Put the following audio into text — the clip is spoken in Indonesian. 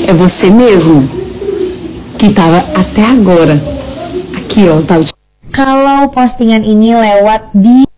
É você mesmo que tava até agora aqui, ó, tava. Kalau postingan ini lewat di